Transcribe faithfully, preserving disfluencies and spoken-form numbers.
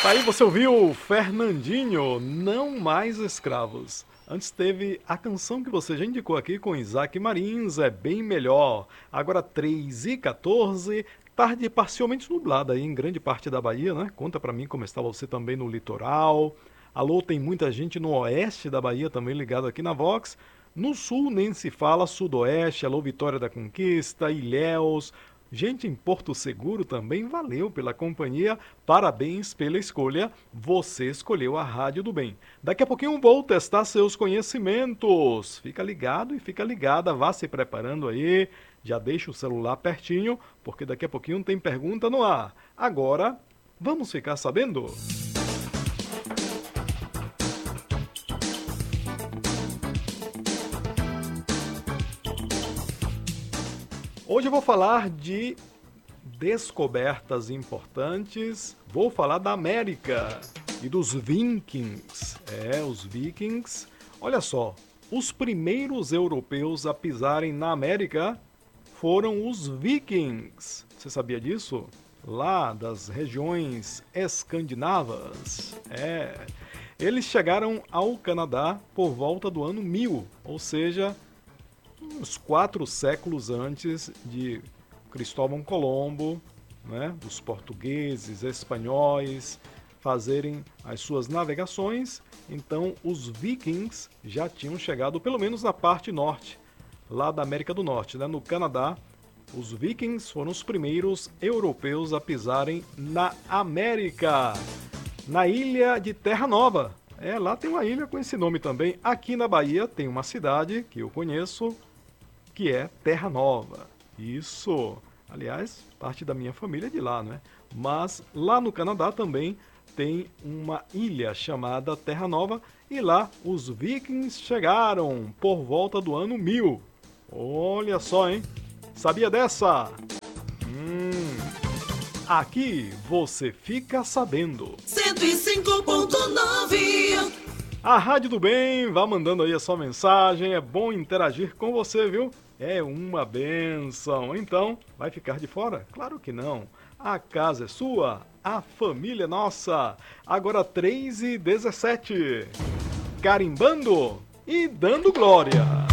Aí você ouviu Fernandinho, Não Mais Escravos. Antes teve a canção que você já indicou aqui com Isaac Marins, É Bem Melhor. Agora três e quatorze, tarde parcialmente nublada aí em grande parte da Bahia, né? Conta pra mim como está você também no litoral. Alô, tem muita gente no oeste da Bahia também ligado aqui na Vox. No sul nem se fala, sudoeste, alô Vitória da Conquista, Ilhéus, gente em Porto Seguro também, valeu pela companhia, parabéns pela escolha, você escolheu a Rádio do Bem. Daqui a pouquinho vou testar seus conhecimentos, fica ligado e fica ligada, vá se preparando aí, já deixa o celular pertinho, porque daqui a pouquinho tem pergunta no ar. Agora, vamos ficar sabendo? Hoje eu vou falar de descobertas importantes. Vou falar da América e dos Vikings. É, os Vikings. Olha só, os primeiros europeus a pisarem na América foram os Vikings. Você sabia disso? Lá das regiões escandinavas. É. Eles chegaram ao Canadá por volta do ano mil, ou seja, uns quatro séculos antes de Cristóvão Colombo, né, dos portugueses, espanhóis, fazerem as suas navegações. Então, os vikings já tinham chegado, pelo menos na parte norte, lá da América do Norte, né, no Canadá. Os vikings foram os primeiros europeus a pisarem na América, na ilha de Terra Nova. É, lá tem uma ilha com esse nome também. Aqui na Bahia tem uma cidade que eu conheço, que é Terra Nova. Isso. Aliás, parte da minha família é de lá, né? Mas lá no Canadá também tem uma ilha chamada Terra Nova e lá os vikings chegaram por volta do ano mil. Olha só, hein? Sabia dessa? Hum, aqui você fica sabendo. cento e cinco ponto nove. A Rádio do Bem, vá mandando aí a sua mensagem, é bom interagir com você, viu? É uma benção. Então, vai ficar de fora? Claro que não. A casa é sua, a família é nossa. Agora três e dezessete. Carimbando e dando glória.